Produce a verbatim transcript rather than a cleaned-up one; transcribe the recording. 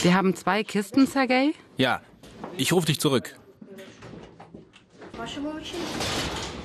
Wir haben zwei Kisten, Sergej. Ja, ich rufe dich zurück. Ваша молочина.